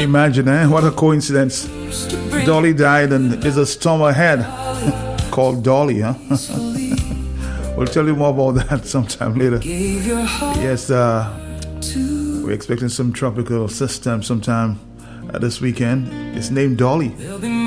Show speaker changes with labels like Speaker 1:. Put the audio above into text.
Speaker 1: Imagine, what a coincidence. Dolly died and there's a storm ahead called Dolly, huh? We'll tell you more about that sometime later. Yes, we're expecting some tropical system sometime this weekend. It's named Dolly.